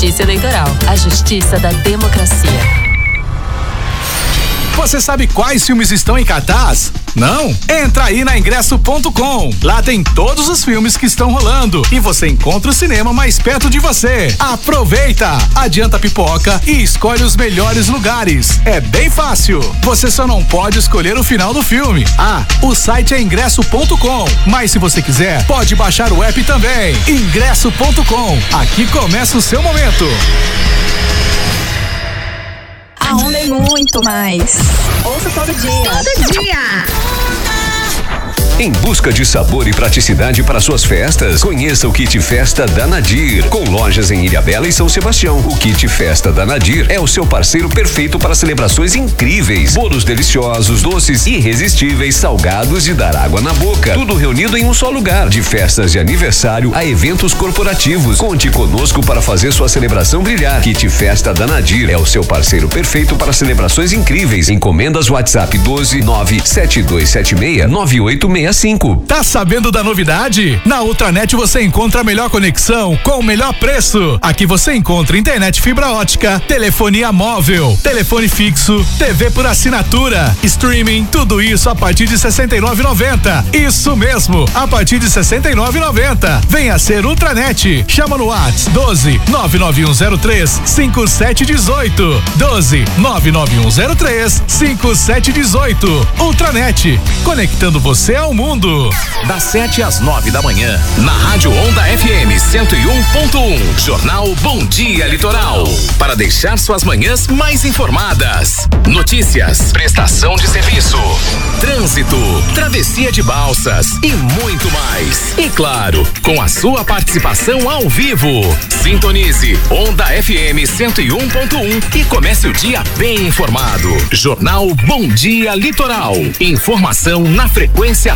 Justiça Eleitoral, a justiça da democracia. Você sabe quais filmes estão em cartaz? Não? Entra aí na ingresso.com. Lá tem todos os filmes que estão rolando e você encontra o cinema mais perto de você. Aproveita! Adianta a pipoca e escolhe os melhores lugares. É bem fácil. Você só não pode escolher o final do filme. O site é ingresso.com. Mas se você quiser, pode baixar o app também. Ingresso.com. Aqui começa o seu momento. A onda é muito mais. Ouça todo dia. Todo dia. Em busca de sabor e praticidade para suas festas, conheça o Kit Festa da Nadir. Com lojas em Ilhabela e São Sebastião, o Kit Festa da Nadir é o seu parceiro perfeito para celebrações incríveis. Bolos deliciosos, doces irresistíveis, salgados de dar água na boca. Tudo reunido em um só lugar. De festas de aniversário a eventos corporativos. Conte conosco para fazer sua celebração brilhar. Kit Festa da Nadir é o seu parceiro perfeito para celebrações incríveis. Encomendas WhatsApp 12 97276 9865. Tá sabendo da novidade? Na Ultranet você encontra a melhor conexão com o melhor preço. Aqui você encontra internet fibra ótica, telefonia móvel, telefone fixo, TV por assinatura, streaming, tudo isso a partir de R$ 69,90. Isso mesmo, a partir de R$ 69,90. Venha ser Ultranet. Chama no WhatsApp 12 99103 5718. 12 99103 5718. Ultranet, conectando você ao mundo. Das 7 às 9 da manhã, na Rádio Onda FM 101.1, Jornal Bom Dia Litoral, para deixar suas manhãs mais informadas. Notícias, prestação de serviço, trânsito, travessia de balsas e muito mais. E claro, com a sua participação ao vivo. Sintonize Onda FM 101.1 e comece o dia bem informado. Jornal Bom Dia Litoral. Informação na frequência